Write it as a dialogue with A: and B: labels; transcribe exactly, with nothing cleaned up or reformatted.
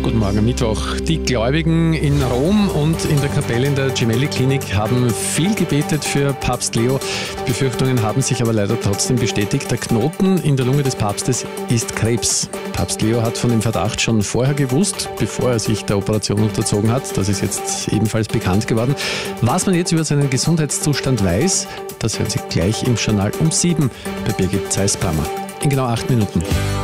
A: Guten Morgen am Mittwoch. Die Gläubigen in Rom und in der Kapelle in der Gemelli-Klinik haben viel gebetet für Papst Leo. Die Befürchtungen haben sich aber leider trotzdem bestätigt. Der Knoten in der Lunge des Papstes ist Krebs. Papst Leo hat von dem Verdacht schon vorher gewusst, bevor er sich der Operation unterzogen hat. Das ist jetzt ebenfalls bekannt geworden. Was man jetzt über seinen Gesundheitszustand weiß, das hören Sie gleich im Journal um sieben bei Birgit Zeiss-Brammer. In genau acht Minuten.